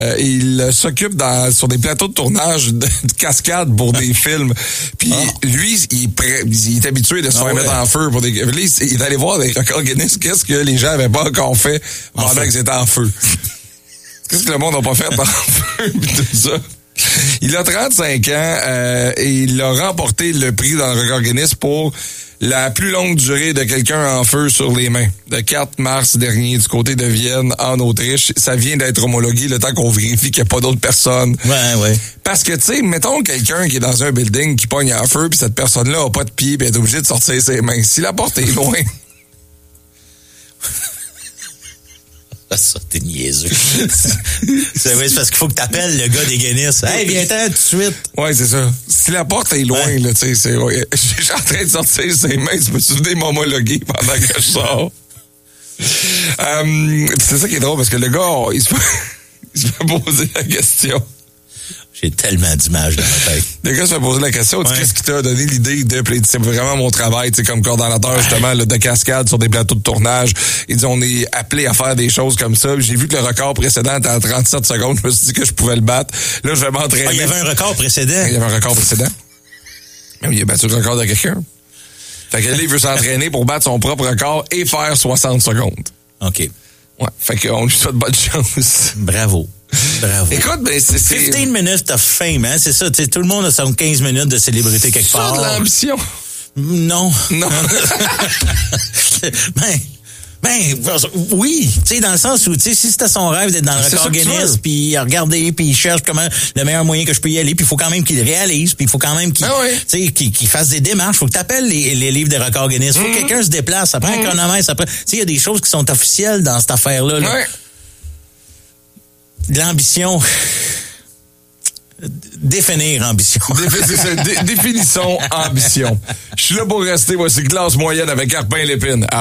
Il s'occupe sur des plateaux de tournage de cascades pour des films. Puis lui, il est habitué de se faire mettre en feu pour des... Là, il est allé voir des records Guinness qu'est-ce que les gens avaient pas encore fait pendant qu'ils étaient en feu. Qu'est-ce que le monde n'a pas fait en feu pis tout ça. Il a 35 ans et il a remporté le prix dans le record Guinness pour la plus longue durée de quelqu'un en feu sur les mains. Le 4 mars dernier, du côté de Vienne, en Autriche. Ça vient d'être homologué le temps qu'on vérifie qu'il n'y a pas d'autres personnes. Ouais. Parce que, tu sais, mettons quelqu'un qui est dans un building qui pogne en feu puis cette personne-là a pas de pied puis est obligée de sortir ses mains. Si la porte est loin... Ça, t'es niaiseux. C'est vrai, c'est parce qu'il faut que t'appelles le gars des Guinness. Hey, viens-t'en tout de suite. Ouais, c'est ça. Si la porte est loin, là, tu sais, c'est... Ouais. Je suis en train de sortir ses mains, tu peux souvenir m'homologuer pendant que je sors. C'est ça qui est drôle, parce que le gars, il se fait poser la question. J'ai tellement d'images dans ma tête. Le gars se fait poser la question, qu'est-ce qui t'a donné l'idée de... C'est vraiment mon travail, tu sais, comme coordonnateur, justement, là, de cascade sur des plateaux de tournage. Il dit, on est appelé à faire des choses comme ça. J'ai vu que le record précédent était en 37 secondes. Je me suis dit que je pouvais le battre. Là, je vais m'entraîner. Il y avait un record précédent. Il y avait un record précédent. Mais il a battu le record de quelqu'un. Fait que là, il veut s'entraîner pour battre son propre record et faire 60 secondes. OK. Ouais. Fait qu'on lui souhaite bonne chance. Bravo. Écoute, ben c'est 15 minutes of fame, hein, c'est ça. Tout le monde a son 15 minutes de célébrité quelque part. Ça de l'ambition. Non. Oui, tu sais, dans le sens où, tu sais, si c'était son rêve d'être dans le record Guinness, puis regarder, puis il cherche comment le meilleur moyen que je peux y aller, puis il faut quand même qu'il réalise, puis il faut quand même qu'il, tu sais, qu'il fasse des démarches. Faut que t'appelles les livres des records Guinness. Faut que quelqu'un se déplace. Ça prend un chronomètre. Tu sais, il y a des choses qui sont officielles dans cette affaire-là. Là. De l'ambition. Définir ambition. Définissons ambition. Je suis là pour rester. Voici classe moyenne avec Carpin Lépine.